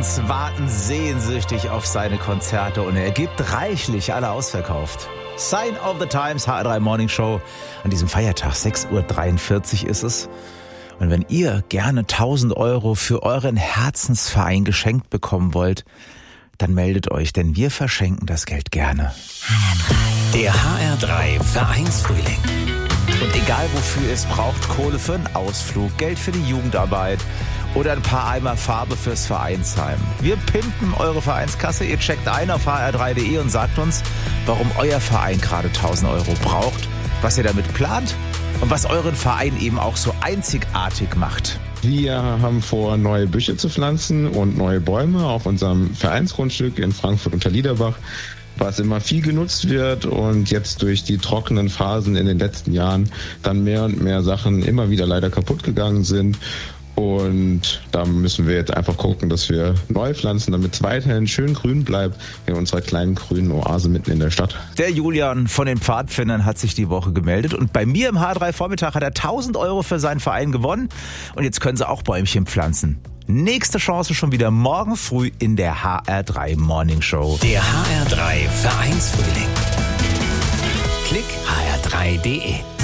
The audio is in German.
Fans warten sehnsüchtig auf seine Konzerte und er gibt reichlich, alle ausverkauft. Sign of the Times, HR3 Morning Show. An diesem Feiertag, 6:43 Uhr ist es. Und wenn ihr gerne 1.000 € für euren Herzensverein geschenkt bekommen wollt, dann meldet euch, denn wir verschenken das Geld gerne. Der HR3 Vereinsfrühling. Und egal wofür ihr es braucht, Kohle für einen Ausflug, Geld für die Jugendarbeit oder ein paar Eimer Farbe fürs Vereinsheim. Wir pimpen eure Vereinskasse, ihr checkt ein auf hr3.de und sagt uns, warum euer Verein gerade 1.000 € braucht, was ihr damit plant und was euren Verein eben auch so einzigartig macht. Wir haben vor, neue Büsche zu pflanzen und neue Bäume auf unserem Vereinsgrundstück in Frankfurt unter Liederbach, was immer viel genutzt wird und jetzt durch die trockenen Phasen in den letzten Jahren dann mehr und mehr Sachen immer wieder leider kaputt gegangen sind. Und da müssen wir jetzt einfach gucken, dass wir neu pflanzen, damit es weiterhin schön grün bleibt in unserer kleinen grünen Oase mitten in der Stadt. Der Julian von den Pfadfindern hat sich die Woche gemeldet und bei mir im HR3 Vormittag hat er 1.000 € für seinen Verein gewonnen und jetzt können sie auch Bäumchen pflanzen. Nächste Chance schon wieder morgen früh in der HR3 Morning Show. Der HR3 Vereinsfrühling. Klick hr3.de.